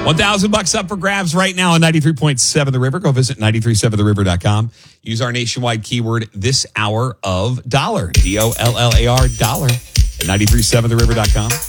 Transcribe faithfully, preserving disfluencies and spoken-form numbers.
one thousand bucks up for grabs right now on ninety-three point seven The River. Go visit nine three seven the river dot com. Use our nationwide keyword this hour of dollar. D O L L A R, dollar, at nine three seven the river dot com.